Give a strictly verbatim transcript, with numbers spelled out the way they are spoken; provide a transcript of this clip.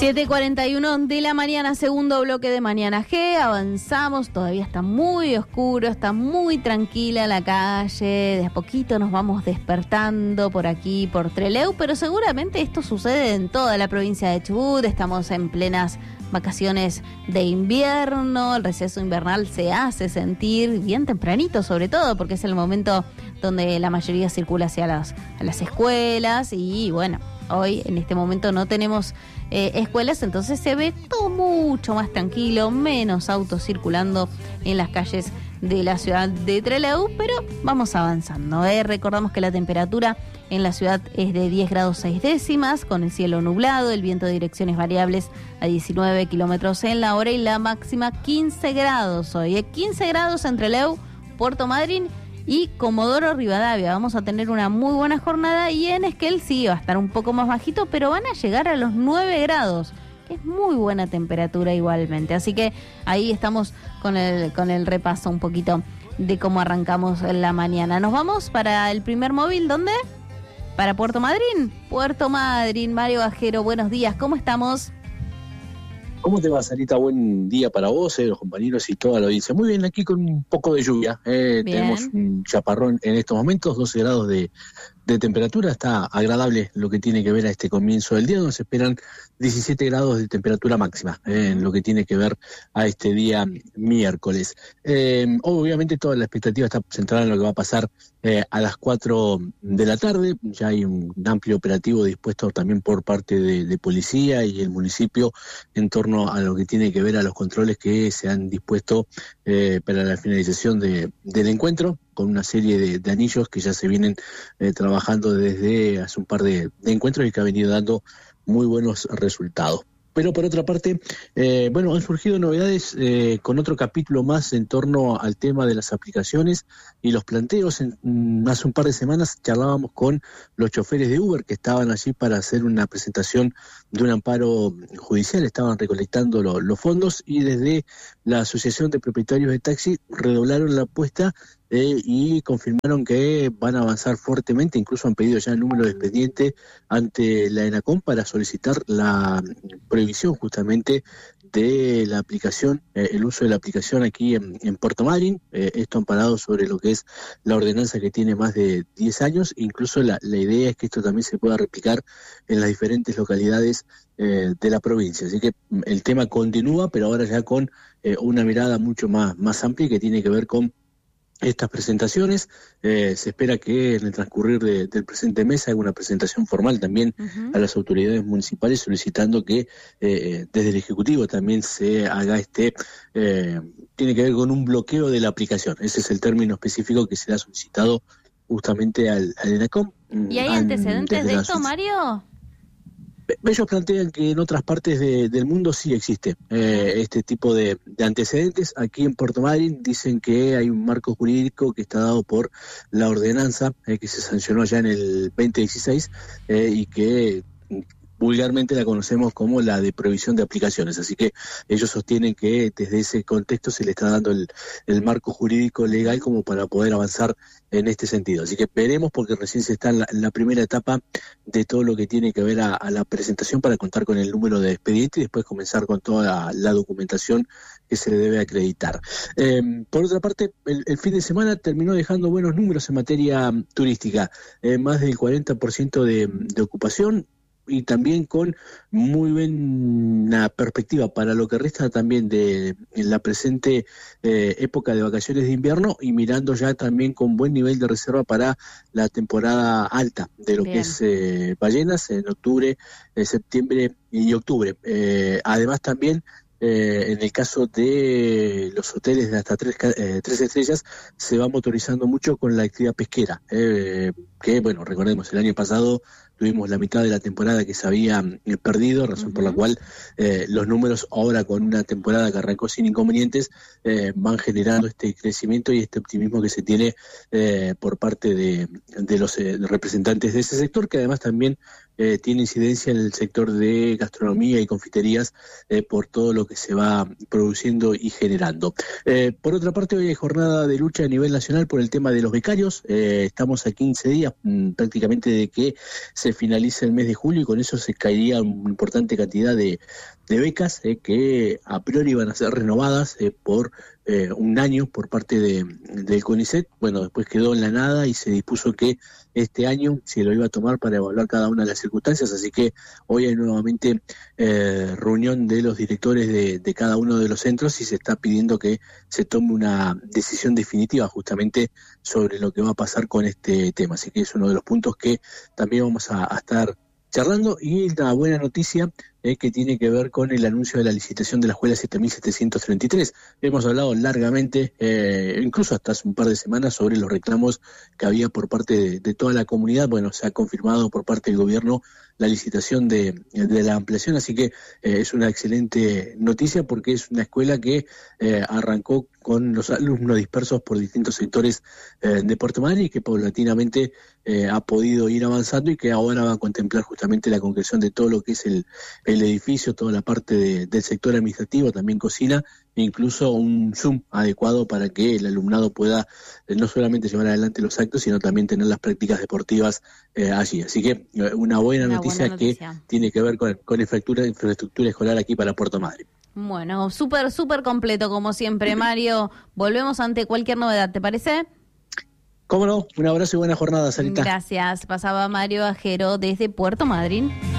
siete y cuarenta y uno de la mañana, segundo bloque de Mañana G, avanzamos, todavía está muy oscuro, está muy tranquila la calle, de a poquito nos vamos despertando por aquí, por Trelew, pero seguramente esto sucede en toda la provincia de Chubut, estamos en plenas vacaciones de invierno, el receso invernal se hace sentir bien tempranito sobre todo, porque es el momento donde la mayoría circula hacia las, a las escuelas y bueno, hoy en este momento no tenemos eh, escuelas, entonces se ve todo mucho más tranquilo, menos autos circulando en las calles de la ciudad de Trelew, pero vamos avanzando. ¿eh? Recordamos que la temperatura en la ciudad es de diez grados seis décimas, con el cielo nublado, el viento de direcciones variables a diecinueve kilómetros en la hora y la máxima quince grados hoy. ¿eh? quince grados en Trelew, Puerto Madryn y Comodoro Rivadavia. Vamos a tener una muy buena jornada y en Esquel sí va a estar un poco más bajito, pero van a llegar a los nueve grados, que es muy buena temperatura igualmente. Así que ahí estamos con el, con el repaso un poquito de cómo arrancamos la mañana. Nos vamos para el primer móvil, ¿dónde? Para Puerto Madryn. Puerto Madryn, Mario Bajero, buenos días, ¿cómo estamos? ¿Cómo te va, Sarita? Buen día para vos, eh, los compañeros y toda la audiencia. Muy bien, aquí con un poco de lluvia. Eh, tenemos un chaparrón en estos momentos, doce grados de, de temperatura. Está agradable lo que tiene que ver a este comienzo del día, donde se esperan diecisiete grados de temperatura máxima, eh, en lo que tiene que ver a este día miércoles. Eh, obviamente toda la expectativa está centrada en lo que va a pasar eh, a las cuatro de la tarde. Ya hay un amplio operativo dispuesto también por parte de, de policía y el municipio en torno a lo que tiene que ver a los controles que se han dispuesto eh, para la finalización de, del encuentro, con una serie de, de anillos que ya se vienen eh, trabajando desde hace un par de, de encuentros y que ha venido dando muy buenos resultados. Pero por otra parte, eh, bueno, han surgido novedades eh, con otro capítulo más en torno al tema de las aplicaciones y los planteos. En, mm, hace un par de semanas charlábamos con los choferes de Uber que estaban allí para hacer una presentación de un amparo judicial, estaban recolectando lo, los fondos y desde la Asociación de Propietarios de Taxi redoblaron la apuesta Eh, y confirmaron que van a avanzar fuertemente, incluso han pedido ya el número de expediente ante la ENACOM para solicitar la prohibición justamente de la aplicación, eh, el uso de la aplicación aquí en, en Puerto Madryn, eh, esto amparado sobre lo que es la ordenanza que tiene más de diez años, incluso la, la idea es que esto también se pueda replicar en las diferentes localidades eh, de la provincia, así que el tema continúa, pero ahora ya con eh, una mirada mucho más, más amplia que tiene que ver con estas presentaciones. Eh, se espera que en el transcurrir de, del presente mes haga una presentación formal también uh-huh. a las autoridades municipales solicitando que eh, desde el Ejecutivo también se haga este, eh, tiene que ver con un bloqueo de la aplicación. Ese es el término específico que se le ha solicitado justamente al, al ENACOM. ¿Y hay antecedentes de esto, Mario? Ellos plantean que en otras partes de, del mundo sí existe eh, este tipo de, de antecedentes. Aquí en Puerto Madryn dicen que hay un marco jurídico que está dado por la ordenanza eh, que se sancionó ya en el veinte dieciséis eh, y que vulgarmente la conocemos como la de prohibición de aplicaciones, así que ellos sostienen que desde ese contexto se le está dando el, el marco jurídico legal como para poder avanzar en este sentido, así que veremos porque recién se está en la, en la primera etapa de todo lo que tiene que ver a, a la presentación para contar con el número de expediente y después comenzar con toda la, la documentación que se le debe acreditar. Eh, por otra parte, el, el fin de semana terminó dejando buenos números en materia turística, eh, más del cuarenta por ciento de, de ocupación, y también con muy buena perspectiva para lo que resta también de en la presente eh, época de vacaciones de invierno y mirando ya también con buen nivel de reserva para la temporada alta de lo Bien. que es eh, ballenas en octubre, eh, septiembre y octubre. Eh, además también Eh, en el caso de los hoteles de hasta tres, eh, tres estrellas se va motorizando mucho con la actividad pesquera, eh, que bueno, recordemos, el año pasado tuvimos la mitad de la temporada que se había eh, perdido, razón uh-huh. por la cual eh, los números ahora con una temporada que arrancó sin inconvenientes eh, van generando este crecimiento y este optimismo que se tiene eh, por parte de, de los eh, representantes de ese sector, que además también eh, tiene incidencia en el sector de gastronomía y confiterías eh, por todo lo que se va produciendo y generando. Eh, por otra parte, hoy hay jornada de lucha a nivel nacional por el tema de los becarios. Eh, estamos a quince días mmm, prácticamente de que se finalice el mes de julio y con eso se caería una importante cantidad de, de becas eh, que a priori van a ser renovadas eh, por eh, un año por parte de, del CONICET. Bueno, después quedó en la nada y se dispuso que este año se lo iba a tomar para evaluar cada una de las circunstancias, así que hoy hay nuevamente eh, reunión de los directores de, de cada uno de los centros y se está pidiendo que se tome una decisión definitiva justamente sobre lo que va a pasar con este tema, así que es uno de los puntos que también vamos a, a estar charlando. Y una buena noticia eh, que tiene que ver con el anuncio de la licitación de la escuela siete mil setecientos treinta y tres. Hemos hablado largamente, eh, incluso hasta hace un par de semanas, sobre los reclamos que había por parte de, de toda la comunidad. Bueno, se ha confirmado por parte del gobierno la licitación de, de la ampliación, así que eh, es una excelente noticia porque es una escuela que eh, arrancó con los alumnos dispersos por distintos sectores eh, de Puerto Madryn y que paulatinamente eh, ha podido ir avanzando y que ahora va a contemplar justamente la concreción de todo lo que es el, el edificio, toda la parte de, del sector administrativo, también cocina, e incluso un Zoom adecuado para que el alumnado pueda eh, no solamente llevar adelante los actos, sino también tener las prácticas deportivas eh, allí. Así que eh, una buena una noticia, buena noticia que tiene que ver con, con infraestructura, infraestructura escolar aquí para Puerto Madryn. Bueno, súper, súper completo como siempre, Mario. Volvemos ante cualquier novedad, ¿te parece? Cómo no, un abrazo y buena jornada, Sarita. Gracias. Pasaba Mario Ajero desde Puerto Madryn.